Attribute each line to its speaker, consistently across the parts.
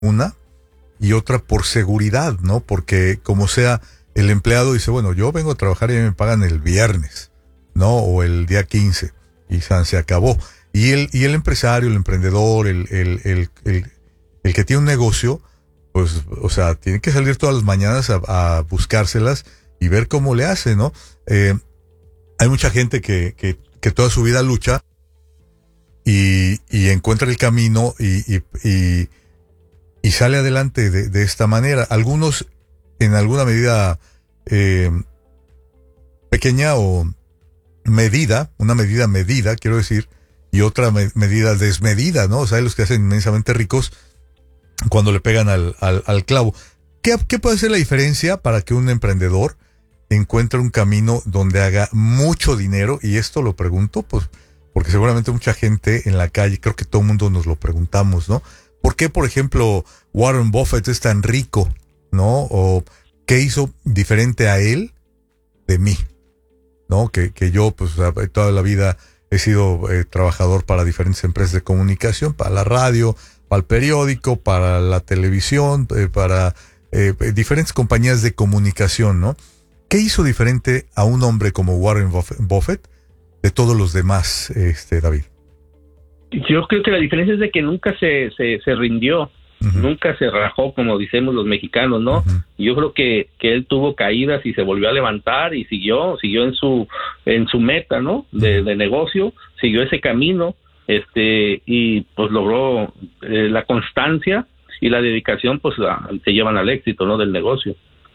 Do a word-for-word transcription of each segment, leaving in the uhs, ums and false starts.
Speaker 1: una, y otra por seguridad, ¿no? Porque como sea, el empleado dice, bueno, yo vengo a trabajar y me pagan el viernes, ¿no? O el día quince, y san, se acabó. Y el, y el empresario, el emprendedor, el, el, el, el, el que tiene un negocio, pues, o sea, tiene que salir todas las mañanas a, a buscárselas y ver cómo le hace, ¿no? Eh, hay mucha gente que, que, que toda su vida lucha y, y encuentra el camino y, y, y y sale adelante de, de esta manera. Algunos en alguna medida eh, pequeña o medida, una medida medida, quiero decir, y otra me- medida desmedida, ¿no? O sea, hay los que hacen inmensamente ricos cuando le pegan al, al, al clavo. ¿Qué, ¿Qué puede ser la diferencia para que un emprendedor encuentre un camino donde haga mucho dinero? Y esto lo pregunto, pues, porque seguramente mucha gente en la calle, creo que todo el mundo nos lo preguntamos, ¿no? ¿Por qué, por ejemplo, Warren Buffett es tan rico, ¿no? O qué hizo diferente a él de mí, ¿no? Que, que yo, pues, toda la vida he sido eh, trabajador para diferentes empresas de comunicación, para la radio, para el periódico, para la televisión, eh, para eh, diferentes compañías de comunicación, ¿no? ¿Qué hizo diferente a un hombre como Warren Buffett de todos los demás, este, David?
Speaker 2: Yo creo que la diferencia es de que nunca se, se, se rindió, uh-huh. nunca se rajó, como decimos los mexicanos, ¿no? Uh-huh. Yo creo que, que él tuvo caídas y se volvió a levantar y siguió, siguió en su en su meta, ¿no? De, uh-huh. de negocio, siguió ese camino, este y pues logró eh, la constancia y la dedicación, pues a, te llevan al éxito, ¿no? Del negocio.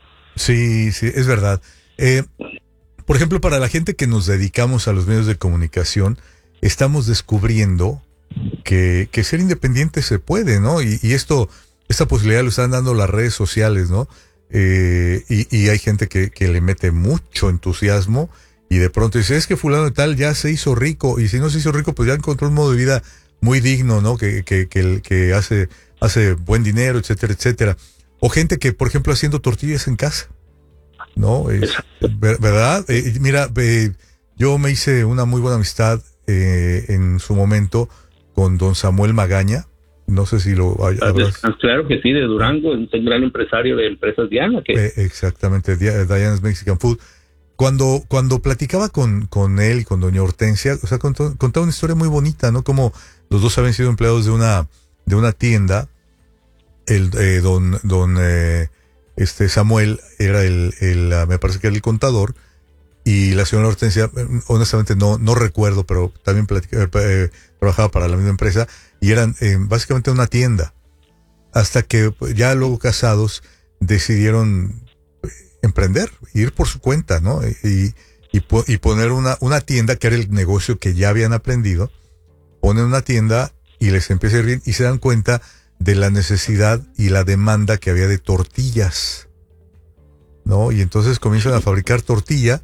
Speaker 1: Sí, sí, es verdad. Eh, por ejemplo, para la gente que nos dedicamos a los medios de comunicación, estamos descubriendo que, que ser independiente se puede, ¿no? Y, y esto, esta posibilidad lo están dando las redes sociales, ¿no? Eh, y, y hay gente que, que le mete mucho entusiasmo y de pronto dice, es que fulano de tal ya se hizo rico, y si no se hizo rico, pues ya encontró un modo de vida muy digno, ¿no? Que, que, que, que hace, hace buen dinero, etcétera, etcétera. O gente que, por ejemplo, haciendo tortillas en casa, ¿no? Es, ¿verdad? Eh, mira, eh, yo me hice una muy buena amistad Eh, en su momento con don Samuel Magaña, no sé si lo hay, habrás...
Speaker 2: Claro que sí, de Durango, es un gran empresario de empresas Diana. Que...
Speaker 1: Eh, exactamente, Diana's Mexican Food. Cuando, cuando platicaba con, con él y con doña Hortensia, o sea, contó, contaba una historia muy bonita, ¿no? Como los dos habían sido empleados de una, de una tienda, el eh, don, don eh, este Samuel era el, el, me parece que era el contador, y la señora Hortensia, honestamente no no recuerdo, pero también platicaba, eh, trabajaba para la misma empresa, y eran eh, básicamente una tienda. Hasta que ya luego casados decidieron emprender, ir por su cuenta, ¿no? Y, y, y poner una, una tienda, que era el negocio que ya habían aprendido, ponen una tienda y les empieza a ir bien, y se dan cuenta de la necesidad y la demanda que había de tortillas, ¿no? Y entonces comienzan a fabricar tortilla.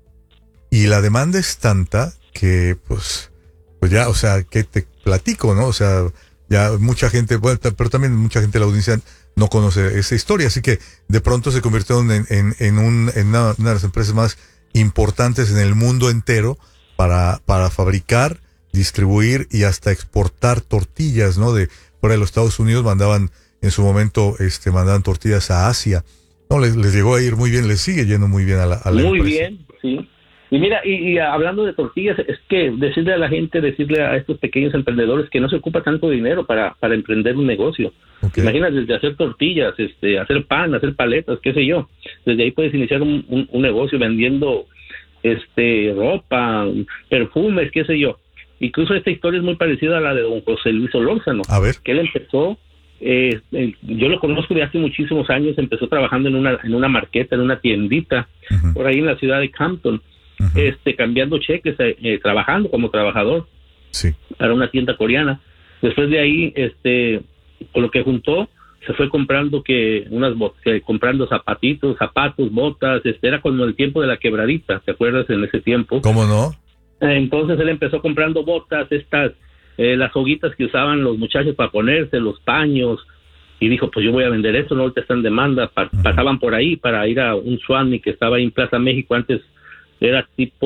Speaker 1: Y la demanda es tanta que, pues, pues ya, o sea, ¿qué te platico, no? O sea, ya mucha gente, bueno, pero también mucha gente de la audiencia no conoce esa historia, así que de pronto se convirtieron en, en, en, un, en una, una de las empresas más importantes en el mundo entero para, para fabricar, distribuir y hasta exportar tortillas, ¿no? De fuera de los Estados Unidos mandaban, en su momento, este, mandaban tortillas a Asia. No, les, les llegó a ir muy bien, les sigue yendo muy bien a la, a la
Speaker 2: muy
Speaker 1: empresa.
Speaker 2: Bien, sí. Y mira, y, y hablando de tortillas, es que decirle a la gente, decirle a estos pequeños emprendedores que no se ocupa tanto dinero para, para emprender un negocio. Okay. Imagínate, desde hacer tortillas, este, hacer pan, hacer paletas, qué sé yo. Desde ahí puedes iniciar un, un, un negocio vendiendo este ropa, perfumes, qué sé yo. Incluso esta historia es muy parecida a la de don José Luis Solórzano.
Speaker 1: A ver.
Speaker 2: Que él empezó, eh, eh, yo lo conozco de hace muchísimos años, empezó trabajando en una, en una marqueta, en una tiendita, uh-huh. por ahí en la ciudad de Campton. Uh-huh. Este, cambiando cheques, eh, trabajando como trabajador
Speaker 1: sí.
Speaker 2: para una tienda coreana. Después de ahí, este, con lo que juntó, se fue comprando que unas eh, comprando zapatitos, zapatos, botas. Este, era como el tiempo de la quebradita, ¿te acuerdas? En ese tiempo.
Speaker 1: ¿Cómo no?
Speaker 2: Eh, entonces él empezó comprando botas, estas, eh, las hoguitas que usaban los muchachos para ponerse, los paños. Y dijo, pues yo voy a vender eso, no, ahorita está en demanda. Pa- uh-huh. Pasaban por ahí para ir a un Swami que estaba ahí en Plaza México. Antes era tipo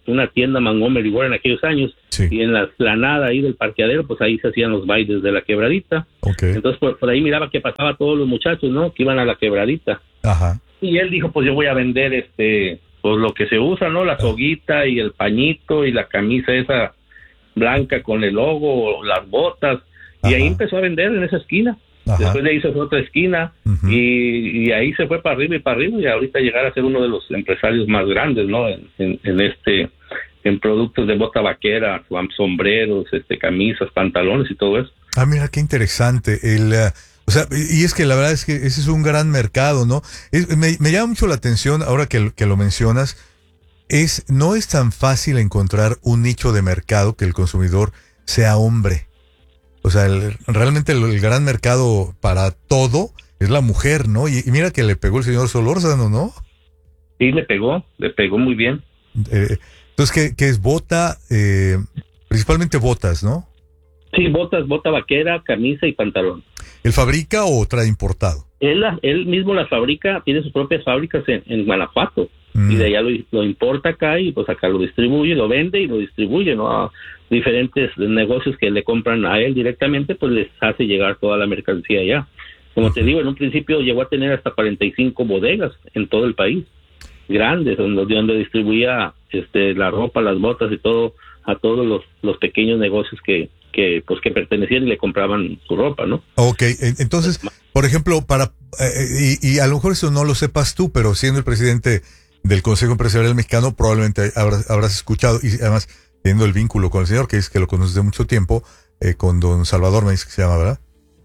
Speaker 2: una tienda Montgomery Ward en aquellos años,
Speaker 1: sí.
Speaker 2: y en la explanada ahí del parqueadero, pues ahí se hacían los bailes de la quebradita.
Speaker 1: Okay.
Speaker 2: Entonces por, por ahí miraba que pasaba a todos los muchachos, ¿no? Que iban a la quebradita.
Speaker 1: Ajá.
Speaker 2: Y él dijo, pues yo voy a vender este, pues lo que se usa, ¿no? La soguita y el pañito y la camisa esa blanca con el logo, las botas. Y
Speaker 1: Ajá.
Speaker 2: ahí empezó a vender en esa esquina. Ajá. Después de ahí se fue a otra esquina, uh-huh. y, y ahí se fue para arriba y para arriba, y ahorita llegar a ser uno de los empresarios más grandes, ¿no? En, en, en este, en productos de bota vaquera, sombreros, este, camisas, pantalones y todo eso.
Speaker 1: Ah, mira, qué interesante. El, uh, o sea, y es que la verdad es que ese es un gran mercado, ¿no? Es, me, me llama mucho la atención, ahora que, que lo mencionas, es, no es tan fácil encontrar un nicho de mercado que el consumidor sea hombre. O sea, el, realmente el, el gran mercado para todo es la mujer, ¿no? Y, y mira que le pegó el señor Solórzano, ¿no?
Speaker 2: Sí, le pegó, le pegó muy bien.
Speaker 1: Eh, entonces, ¿qué, qué es bota? Eh, principalmente botas, ¿no?
Speaker 2: Sí, botas, bota vaquera, camisa y pantalón.
Speaker 1: ¿Él fabrica o trae importado?
Speaker 2: Él, él mismo las fabrica, tiene sus propias fábricas en, en Guanajuato. Mm. Y de allá lo, lo importa acá y pues acá lo distribuye, lo vende y lo distribuye, ¿no? A diferentes negocios que le compran a él directamente, pues les hace llegar toda la mercancía allá. Como uh-huh. te digo, en un principio llegó a tener hasta cuarenta y cinco bodegas en todo el país, grandes, donde, donde distribuía este, la ropa, las botas y todo a todos los, los pequeños negocios que, que pues que pertenecían y le compraban su ropa, ¿no?
Speaker 1: Ok, entonces, por ejemplo, para eh, y, y a lo mejor eso no lo sepas tú, pero siendo el presidente del Consejo Empresarial Mexicano, probablemente habrás, habrás escuchado, y además teniendo el vínculo con el señor, que es que lo conoces de mucho tiempo, eh, con don Salvador, me dice que se llama, ¿verdad?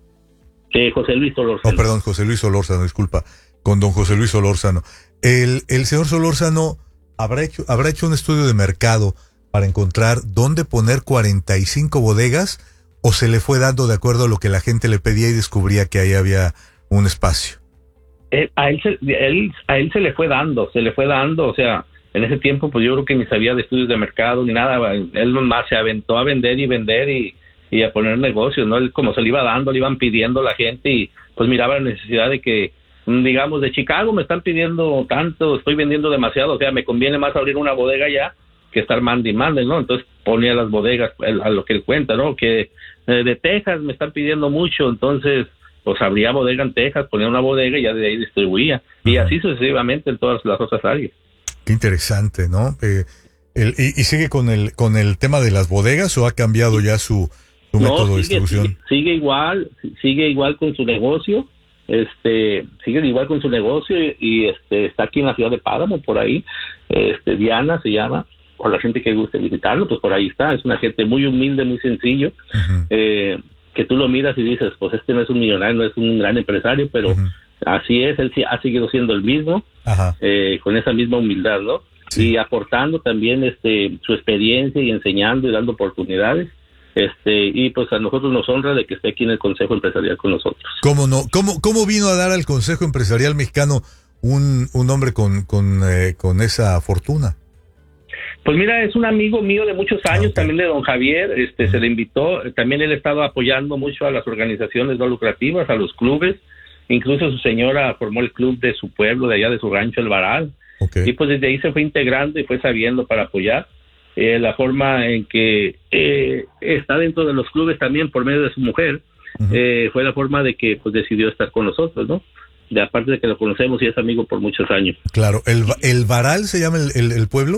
Speaker 2: Eh, José Luis Solórzano.
Speaker 1: Oh, perdón, José Luis Solórzano, disculpa, con don José Luis Solórzano. El, el señor Solórzano habrá hecho, habrá hecho un estudio de mercado para encontrar dónde poner cuarenta y cinco bodegas, o se le fue dando de acuerdo a lo que la gente le pedía y descubría que ahí había un espacio.
Speaker 2: Eh, a él se, él, a él se le fue dando, se le fue dando, o sea, en ese tiempo pues yo creo que ni sabía de estudios de mercado ni nada, él nomás se aventó a vender y vender y, y a poner negocios, ¿no? Él como se le iba dando, le iban pidiendo la gente y pues miraba la necesidad de que, digamos, de Chicago me están pidiendo tanto, estoy vendiendo demasiado, o sea, me conviene más abrir una bodega ya que estar mande y mande, ¿no? Entonces ponía las bodegas a lo que él cuenta, ¿no? Que eh, de Texas me están pidiendo mucho, entonces pues abría bodega en Texas, ponía una bodega y ya de ahí distribuía, y así sucesivamente en todas las otras áreas.
Speaker 1: Qué interesante, ¿no? Eh, el, y, ¿Y sigue con el con el tema de las bodegas o ha cambiado ya su, su
Speaker 2: no,
Speaker 1: método
Speaker 2: sigue,
Speaker 1: de distribución?
Speaker 2: Sigue, sigue igual, sigue igual con su negocio, este, sigue igual con su negocio y, y este está aquí en la ciudad de Páramo, por ahí, este Diana se llama, o la gente que guste visitarlo, pues por ahí está, es una gente muy humilde, muy sencillo, uh-huh. eh, que tú lo miras y dices, pues este no es un millonario, no es un gran empresario, pero uh-huh. así es, él ha seguido siendo el mismo, eh, con esa misma humildad, ¿no? Sí. Y aportando también este su experiencia y enseñando y dando oportunidades, este y pues a nosotros nos honra de que esté aquí en el Consejo Empresarial con nosotros.
Speaker 1: ¿Cómo no? ¿Cómo, cómo vino a dar al Consejo Empresarial Mexicano un, un hombre con, con, eh, con esa fortuna?
Speaker 2: Pues mira, es un amigo mío de muchos años, okay. también de don Javier, este, uh-huh. se le invitó, también él ha estado apoyando mucho a las organizaciones no lucrativas, a los clubes, incluso su señora formó el club de su pueblo, de allá de su rancho, El Varal, okay. y pues desde ahí se fue integrando y fue sabiendo para apoyar, eh, la forma en que eh, está dentro de los clubes también por medio de su mujer, uh-huh. eh, fue la forma de que pues decidió estar con nosotros, ¿no? De aparte de que lo conocemos y es amigo por muchos años.
Speaker 1: Claro, ¿El, el Varal se llama el, el, el pueblo?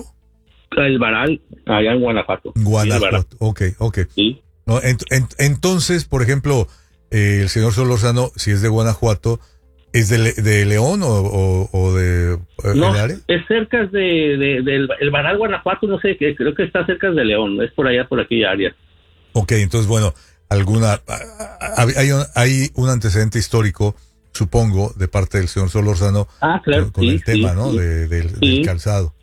Speaker 2: El Varal, allá en Guanajuato.
Speaker 1: Guanajuato, ok, ok.
Speaker 2: Sí.
Speaker 1: No, ent, ent, entonces, por ejemplo, eh, el señor Solórzano, si es de Guanajuato, ¿es de, Le, de León o, o, o de eh,
Speaker 2: no,
Speaker 1: el área?
Speaker 2: Es cerca de, de, de el, el Varal, Guanajuato, no sé, creo que está cerca de León, es por allá, por aquella área.
Speaker 1: Ok, entonces, bueno, alguna hay un, hay un antecedente histórico, supongo, de parte del señor Solórzano,
Speaker 2: ah, claro,
Speaker 1: con, con
Speaker 2: sí,
Speaker 1: el tema,
Speaker 2: sí,
Speaker 1: ¿no?
Speaker 2: Sí.
Speaker 1: De, del,
Speaker 2: sí.
Speaker 1: del calzado.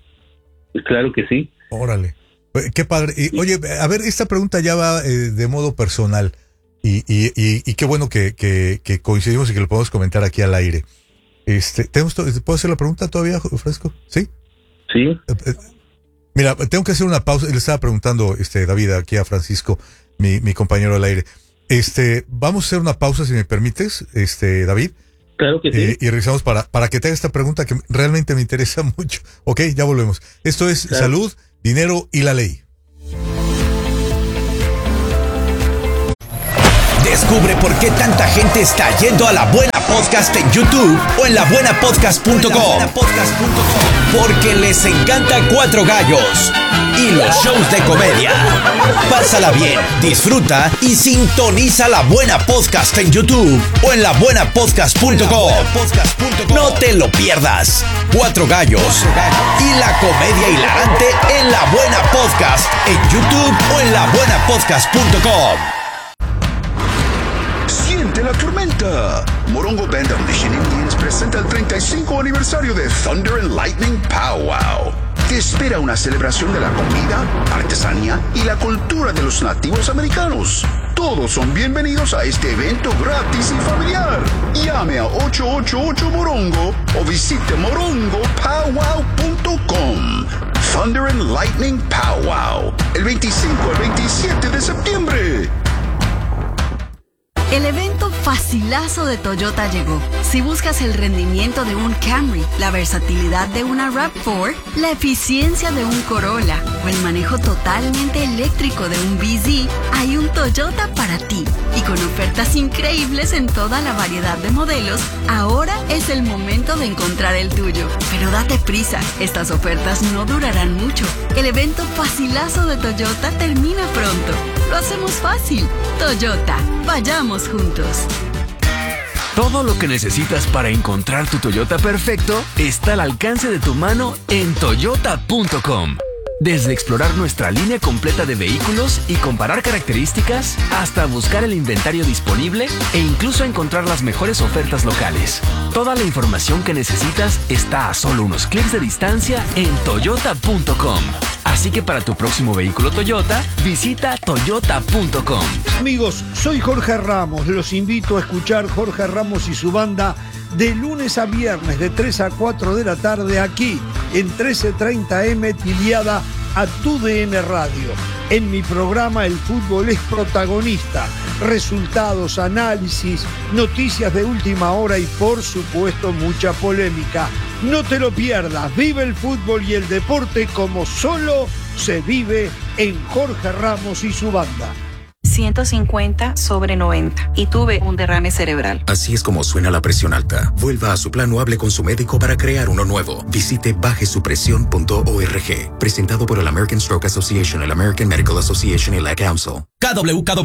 Speaker 2: Claro que sí.
Speaker 1: Órale. Qué padre. Y, oye, a ver, esta pregunta ya va eh, de modo personal. Y, y, y, y qué bueno que, que, que coincidimos y que lo podemos comentar aquí al aire. Este, ¿tenemos to- ¿Puedo hacer la pregunta todavía, Fresco? ¿Sí?
Speaker 2: Sí.
Speaker 1: Eh, eh, mira, tengo que hacer una pausa. Le estaba preguntando, este, David, aquí a Francisco, mi, mi compañero al aire. Este, vamos a hacer una pausa, si me permites, este, David.
Speaker 2: Claro que sí.
Speaker 1: Eh, y revisamos para, para que te haga esta pregunta que realmente me interesa mucho. Ok, ya volvemos. Esto es claro. Salud Dinero y la ley.
Speaker 3: Descubre por qué tanta gente está yendo a La Buena Podcast en YouTube o en la buena podcast punto com. Porque les encanta Cuatro Gallos y los shows de comedia. Pásala bien, disfruta y sintoniza La Buena Podcast en YouTube o en la buena podcast punto com. No te lo pierdas. Cuatro Gallos y la comedia hilarante en La Buena Podcast en YouTube o en la buena podcast punto com.
Speaker 4: Siente la tormenta. Morongo Band of Mission Indians presenta el treinta y cinco aniversario de Thunder and Lightning Powwow. Te espera una celebración de la comida, artesanía y la cultura de los nativos americanos. Todos son bienvenidos a este evento gratis y familiar. Llame a ocho ocho ocho Morongo o visite morongo powwow punto com. Thunder and Lightning Powwow, el veinticinco al veintisiete de septiembre.
Speaker 5: El evento facilazo de Toyota llegó. Si buscas el rendimiento de un Camry, la versatilidad de una RAV cuatro, la eficiencia de un Corolla o el manejo totalmente eléctrico de un B Z, hay un Toyota para ti. Y con ofertas increíbles en toda la variedad de modelos, ahora es el momento de encontrar el tuyo. Pero date prisa, estas ofertas no durarán mucho. El evento facilazo de Toyota termina pronto. Lo hacemos fácil. Toyota, vayamos juntos.
Speaker 6: Todo lo que necesitas para encontrar tu Toyota perfecto está al alcance de tu mano en toyota punto com. Desde explorar nuestra línea completa de vehículos y comparar características, hasta buscar el inventario disponible e incluso encontrar las mejores ofertas locales. Toda la información que necesitas está a solo unos clics de distancia en toyota punto com. Así que para tu próximo vehículo Toyota, visita toyota punto com.
Speaker 7: Amigos, soy Jorge Ramos. Los invito a escuchar Jorge Ramos y su banda de lunes a viernes de tres a cuatro de la tarde aquí en trece treinta eme Tiliada a tu D N Radio. En mi programa el fútbol es protagonista. Resultados, análisis, noticias de última hora y por supuesto mucha polémica. No te lo pierdas. Vive el fútbol y el deporte como solo se vive en Jorge Ramos y su banda.
Speaker 8: ciento cincuenta sobre noventa y tuve un derrame cerebral.
Speaker 9: Así es como suena la presión alta. Vuelva a su plan o hable con su médico para crear uno nuevo. Visite baje su presión punto org. Presentado por el American Stroke Association, el American Medical Association y la Council.
Speaker 3: K W K W